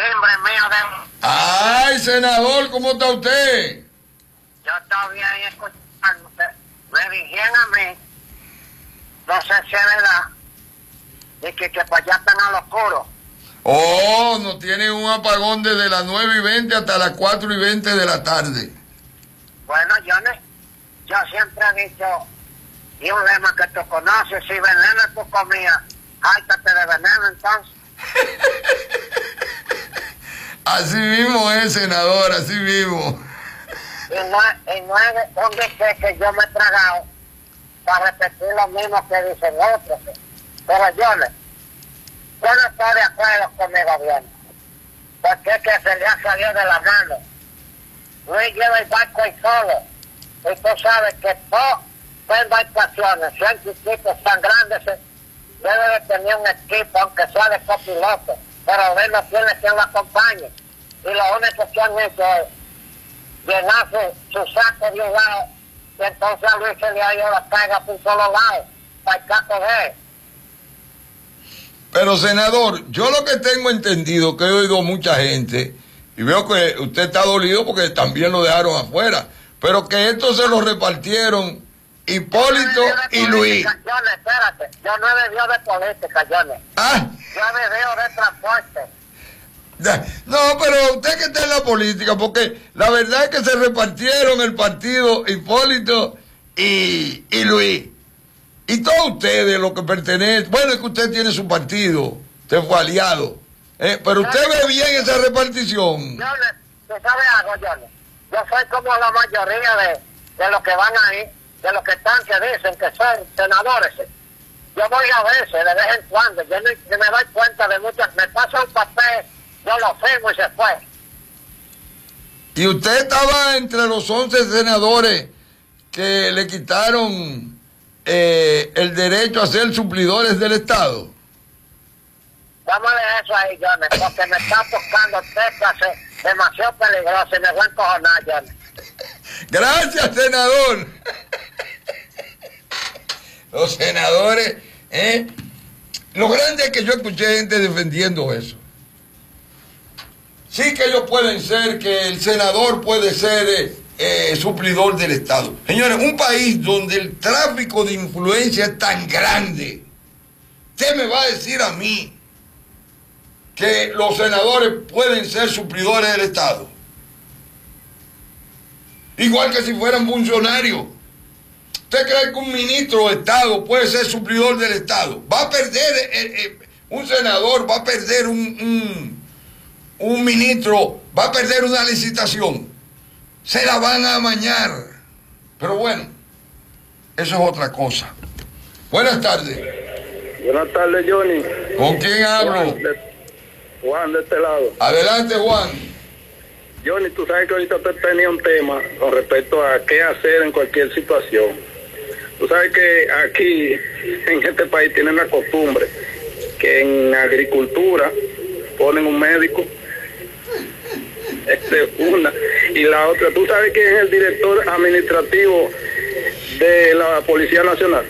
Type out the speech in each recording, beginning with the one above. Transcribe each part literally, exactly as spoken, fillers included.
timbre mío de... Ay, senador, ¿cómo está usted? Yo estoy bien escuchándote. Me dijeron a mí, no sé si es verdad, de que, que para allá están a lo oscuro. Oh, nos tiene un apagón desde las nueve y veinte hasta las cuatro y veinte de la tarde. Bueno, yo, ne, yo siempre he dicho, y un lema que tú conoces, si veneno es tu comida, hártate de veneno entonces. Así mismo es, senador, así mismo. Y no, y no es un dice que yo me he tragado para repetir lo mismo que dicen otros. Pero yo, le, yo no estoy de acuerdo con mi gobierno, porque es que se le ha salido de la mano. Luis lleva el barco ahí solo, y tú sabes que todas las embarcaciones, si hay equipos tan grandes, debe de tener un equipo, aunque sea de copiloto, pero él no tiene quien lo acompañe. Y lo único que han hecho es llenarse su saco de un lado, y entonces a Luis se le ha ido la carga por un solo lado, para el caco de él. Pero, senador, yo lo que tengo entendido, que he oído mucha gente, y veo que usted está dolido porque también lo dejaron afuera, pero que esto se lo repartieron Hipólito y Luis. Yo no, espérate, yo no he bebido de política, yo no. Ah. Yo he bebido de transporte. No, pero usted que está en la política, porque la verdad es que se repartieron el partido Hipólito y, y Luis. Y todos ustedes, los que pertenecen, bueno, es que usted tiene su partido, usted fue aliado, ¿eh? Pero usted ve bien esa repartición. Yo le, ¿tú sabes algo, Johnny? Yo soy como la mayoría de, de los que van ahí, de los que están, que dicen que son senadores. Yo voy a veces, de vez en cuando, yo, no, yo me doy cuenta de muchas, me pasa un papel, yo lo firmo y se fue. Y usted estaba entre los once senadores que le quitaron eh, el derecho a ser suplidores del Estado. Dámale eso ahí, Johnny, porque me está tocando teclas demasiado peligrosas y me voy a encojonar, Johnny. Gracias, senador. Los senadores, ¿eh? Lo grande es que yo escuché gente defendiendo eso. Sí que ellos pueden ser, que el senador puede ser eh, eh, suplidor del Estado. Señores, un país donde el tráfico de influencia es tan grande, ¿usted me va a decir a mí que los senadores pueden ser suplidores del Estado? Igual que si fueran funcionarios. ¿Usted cree que un ministro de Estado puede ser suplidor del Estado? Va a perder, eh, eh, un senador va a perder un... un Un ministro va a perder una licitación, se la van a amañar. Pero bueno, eso es otra cosa. Buenas tardes. Buenas tardes, Johnny. ¿Con quién hablo? Juan de, Juan, de este lado. Adelante, Juan. Johnny, tú sabes que ahorita usted tenía un tema con respecto a qué hacer en cualquier situación. Tú sabes que aquí, en este país, tienen la costumbre que en agricultura ponen un médico. Este, una. Y la otra, ¿tú sabes quién es el director administrativo de la Policía Nacional?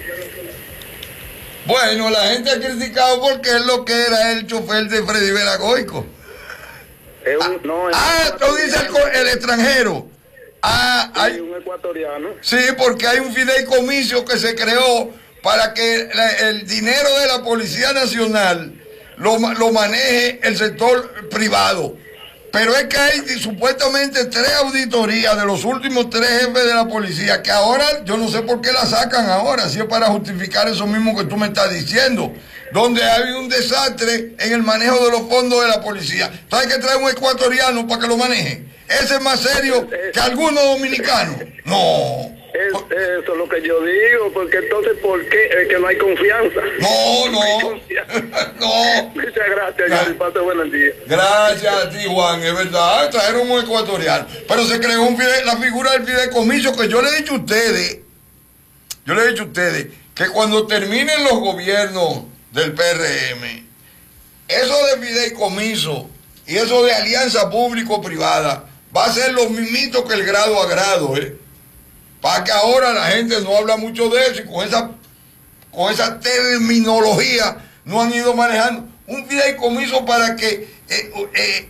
Bueno, la gente ha criticado porque es lo que era el chofer de Freddy Veragoico. Es un, no, es ah, tú dices el, el extranjero. Ah, sí, hay un ecuatoriano. Sí, porque hay un fideicomiso que se creó para que la, el dinero de la Policía Nacional lo, lo maneje el sector privado. Pero es que hay supuestamente tres auditorías de los últimos tres jefes de la policía que ahora, yo no sé por qué la sacan ahora, si es para justificar eso mismo que tú me estás diciendo, donde hay un desastre en el manejo de los fondos de la policía. Entonces hay que traer un ecuatoriano para que lo maneje. Ese es más serio que algunos dominicanos. No. Es, eso es lo que yo digo, porque entonces, ¿por qué? Es que no hay confianza. No, no, hay confianza. no. Muchas gracias, Johnny. Pase buenos días. Gracias a ti, Juan, es verdad, trajeron un ecuatoriano. Pero se creó un fide, la figura del fideicomiso, que yo le he dicho a ustedes, yo le he dicho a ustedes, que cuando terminen los gobiernos del P R M, eso de fideicomiso y eso de alianza público-privada va a ser lo mismito que el grado a grado, ¿eh? Para que ahora la gente no habla mucho de eso y con esa, con esa terminología no han ido manejando un fideicomiso para que eh, eh,